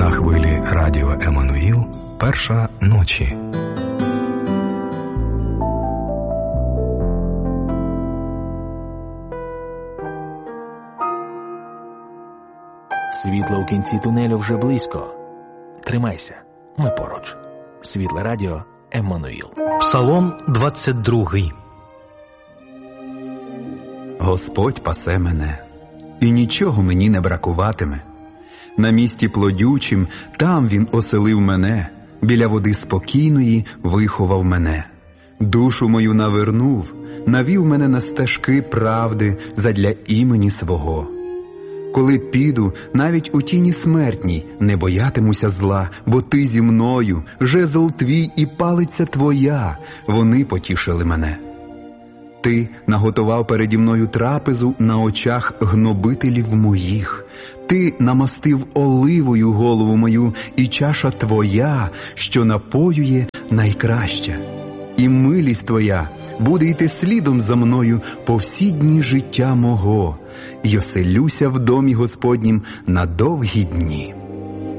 На хвилі радіо Еммануїл «Перша ночі». Світло у кінці тунелю вже близько. Тримайся, ми поруч. Світле радіо Еммануїл. Псалом 22. Господь пасе мене, і нічого мені не бракуватиме. На місці плодючим там він оселив мене, біля води спокійної виховав мене. Душу мою навернув, навів мене на стежки правди задля імені свого. Коли піду, навіть у тіні смертній, не боятимуся зла, бо ти зі мною, жезл твій і палиця твоя, вони потішили мене. Ти наготував переді мною трапезу на очах гнобителів моїх. Ти намастив оливою голову мою, і чаша твоя, що напоює, найкраща. І милість твоя буде йти слідом за мною по всі дні життя мого, й оселюся в домі Господнім на довгі дні.